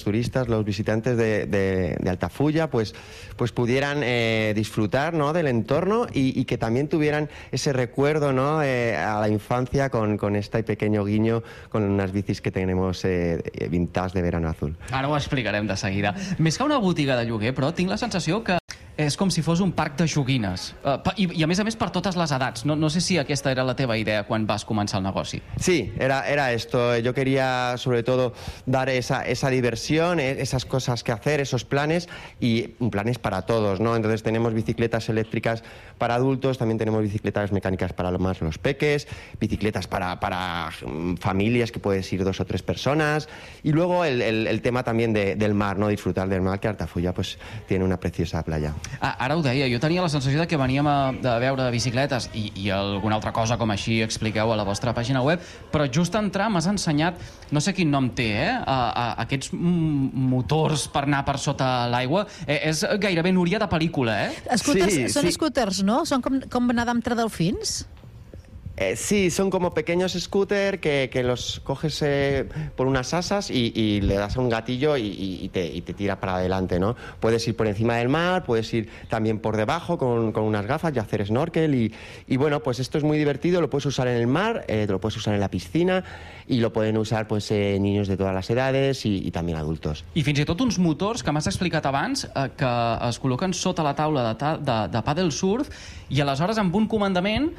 turistas, los visitantes de Altafulla, pues pudieran disfrutar, ¿no?, del entorno y que también tuvieran ese recuerdo, ¿no?, a la infancia con este pequeño guiño con unas bicis que tenemos vintage de verano azul. Ara ho explicarem de seguida. Més que una botiga de lloguer, però tinc la sensació que és com si fos un parc de joguines. I a més per totes les edats. No sé si aquesta era la teva idea quan vas començar el negoci. Sí, era esto. Yo quería sobre todo dar esa diversión, esas cosas que hacer, esos planes y planes para todos, ¿no? Entonces tenemos bicicletas eléctricas para adultos, también tenemos bicicletas mecánicas para los peques, bicicletas para familias que puedes ir 2 o 3 personas y luego el tema también del mar, ¿no? Disfrutar del mar, que Altafulla pues tiene una preciosa playa. Ara ho deia, jo tenia la sensació que veníem a veure bicicletes i alguna altra cosa com així expliqueu a la vostra pàgina web, però just entrar m'has ensenyat, no sé quin nom té, aquests motors per anar per sota l'aigua. És gairebé Núria de pel·lícula, Són scooters, no? Són com nedar entre delfins? Sí, son como pequeños scooters que los coges por unas asas y le das a un gatillo y te tira para adelante, ¿no? Puedes ir por encima del mar, puedes ir también por debajo con unas gafas y hacer snorkel y bueno, pues esto es muy divertido, lo puedes usar en el mar, lo puedes usar en la piscina y lo pueden usar pues niños de todas las edades y también adultos. I fins i tot uns motors que m'has explicat abans que es col·loquen sota la taula de paddle surf i aleshores amb un comandament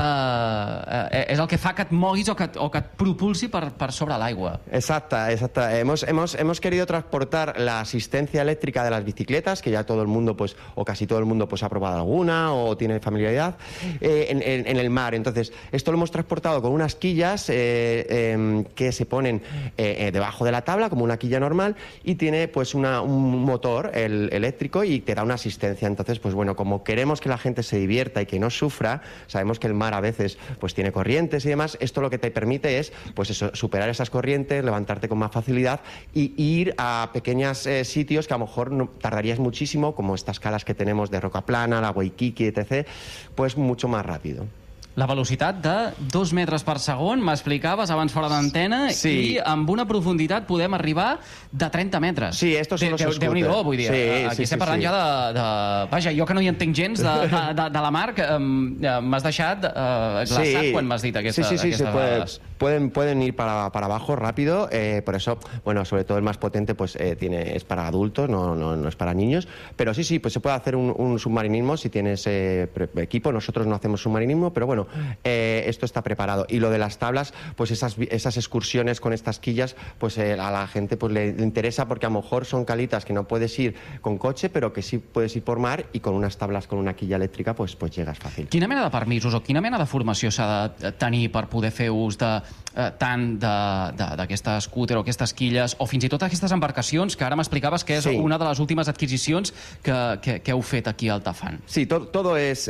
és el que fa que et moguis o que et propulsi per sobre l'aigua. Exacta. Hemos querido transportar la asistencia eléctrica de las bicicletas, que ya todo el mundo, pues, o casi todo el mundo, pues ha probado alguna o tiene familiaridad, en el mar. Entonces, esto lo hemos transportado con unas quillas que se ponen debajo de la tabla, como una quilla normal, y tiene pues un motor eléctrico y te da una asistencia. Entonces, pues bueno, como queremos que la gente se divierta y que no sufra, sabemos que el mar a veces pues tiene corrientes y demás, esto lo que te permite es pues eso, superar esas corrientes, levantarte con más facilidad y ir a pequeños sitios que a lo mejor no tardarías muchísimo, como estas calas que tenemos de Rocaplana, la Waikiki, etc., pues mucho más rápido. La velocitat de 2 metres per segon, m'explicaves abans fora d'antena, i amb una profunditat podem arribar de 30 metres. Sí, estos son los scooters. Déu-n'hi-do, vull dir. Aquí estem parlant ja de... Vaja, jo que no hi entenc gens de la mar, m'has deixat glaçat quan m'has dit aquestes vegades. Pueden ir para abajo rápido, por eso, bueno, sobre todo el más potente pues es para adultos, no es para niños, pero sí, pues se puede hacer un submarinismo si tienes equipo. Nosotros no hacemos submarinismo, pero bueno, esto está preparado. Y lo de las tablas, pues esas excursiones con estas quillas, pues a la gente pues le interesa, porque a lo mejor son calitas que no puedes ir con coche, pero que sí puedes ir por mar, y con unas tablas con una quilla elèctrica pues llegas fàcil. Quina mena de permisos o quina mena de formació s'ha de tenir per poder fer ús tant d'aquesta scooter o aquestes quilles o fins i tot aquestes embarcacions que ara m'explicaves que és una de les últimes adquisicions que heu fet aquí al Altafan? Sí, todo es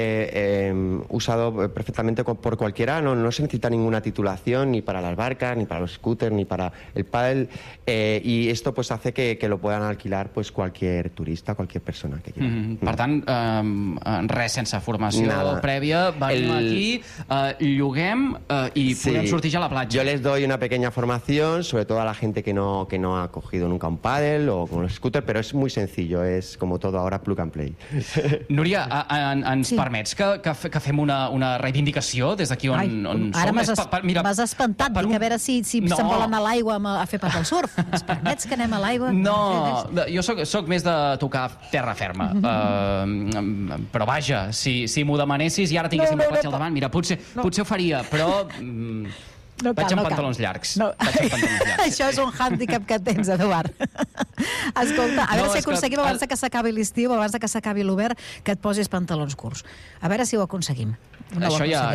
usado perfectamente por cualquiera, no se necesita ninguna titulación ni para las barcas, ni para los scooters, ni para el paddle, y esto pues hace que lo puedan alquilar pues cualquier turista, cualquier persona que quiera. Per tant, res sense formació prèvia, venim aquí, lloguem i podem sortir ja a la platja. Yo les doy una pequeña formación, sobre todo a la gente que no ha cogido nunca un paddle o con un scooter, pero es muy sencillo, es como todo ahora plug and play. Núria, ens permets que fem una reivindicació des d'aquí on som? Ara m'has espantat, dic, a veure si se'n vol anar a l'aigua a fer pas al surf. Ens permets que anem a l'aigua? No, jo soc més de tocar terra ferma. Però vaja, si m'ho demanessis i ara tinguéssim la platja al davant, mira, potser ho faria, però... Vaig amb pantalons llargs. Això és un hàndicap que tens, Eduard. Escolta, a veure si aconseguim abans que s'acabi l'estiu, abans que s'acabi l'hivern, que et posis pantalons curts. A veure si ho aconseguim. Això ja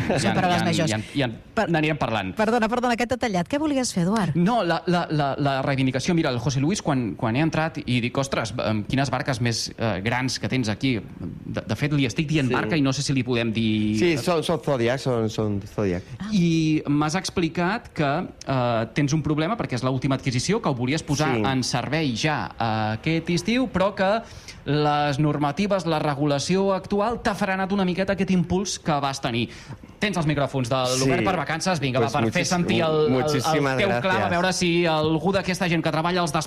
n'anirem parlant. Perdona, aquest detallat. Què volies fer, Eduard? No, la reivindicació. Mira, el José Luis, quan he entrat i dic, ostres, quines barques més grans que tens aquí. De fet, li estic dient barca i no sé si li podem dir... Sí, són Zodiac, són Zodiac. I m'has explicat que tens un problema, perquè és l'última adquisició, que ho volies posar en servei ja aquest estiu, però que les normatives, la regulació actual t'ha frenat una miqueta aquest impuls minuts que vas tenir. Tens els micròfons de l'Obert per Vacances, vinga, Pues per fer sentir el teu muchísimas clam, a gracias. veure si algú d'aquesta gent que treballa als